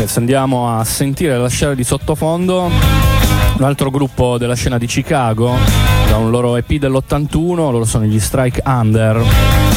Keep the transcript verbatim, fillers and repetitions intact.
Adesso andiamo a sentire, a lasciare di sottofondo un altro gruppo della scena di Chicago, da un loro E P dell'ottantuno, loro sono gli Strike Under.